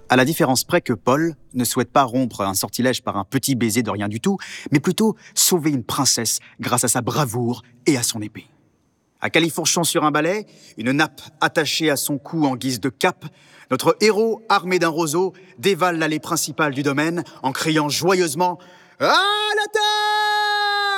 À la différence près que Paul ne souhaite pas rompre un sortilège par un petit baiser de rien du tout, mais plutôt sauver une princesse grâce à sa bravoure et à son épée. À califourchon sur un balai, une nappe attachée à son cou en guise de cape, notre héros, armé d'un roseau, dévale l'allée principale du domaine en criant joyeusement « À l'attaque !»